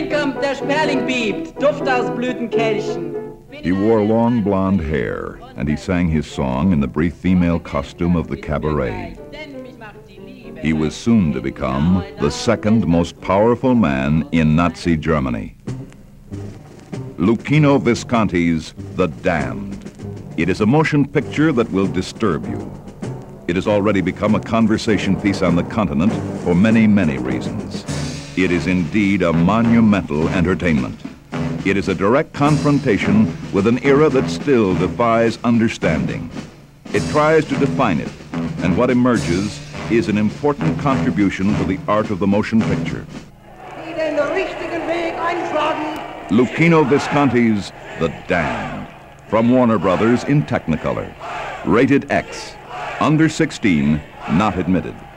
Frühling kommt, der Sperling piept, Duft aus Blütenkelchen. He wore long blonde hair, and he sang his song in the brief female costume of the cabaret. He was soon to become the second most powerful man in Nazi Germany. Luchino Visconti's The Damned. It is a motion picture that will disturb you. It has already become a conversation piece on the continent for many, many reasons. It is indeed a monumental entertainment. It is a direct confrontation with an era that still defies understanding. It tries to define it, and what emerges is an important contribution to the art of the motion picture. Luchino Visconti's The Damned, from Warner Brothers in Technicolor. Rated X. Under 16, not admitted.